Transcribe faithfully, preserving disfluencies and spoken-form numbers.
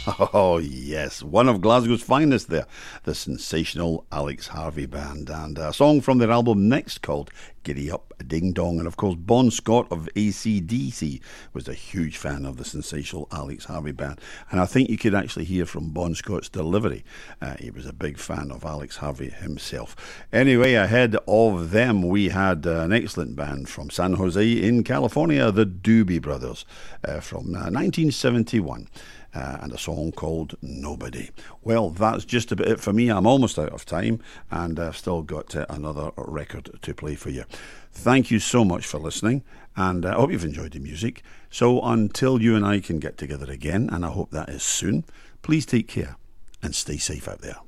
Oh, yes, one of Glasgow's finest there, the sensational Alex Harvey Band, and a song from their album Next called Giddy Up Ding Dong. And of course, Bon Scott of A C D C was a huge fan of the sensational Alex Harvey Band, and I think you could actually hear from Bon Scott's delivery. Uh, he was a big fan of Alex Harvey himself. Anyway, ahead of them, we had an excellent band from San Jose in California, the Doobie Brothers, uh, from uh, nineteen seventy-one. Uh, and a song called Nobody. Well, that's just about it for me. I'm almost out of time, and I've still got uh, another record to play for you. Thank you so much for listening, and uh, I hope you've enjoyed the music. So until you and I can get together again, and I hope that is soon, please take care and stay safe out there.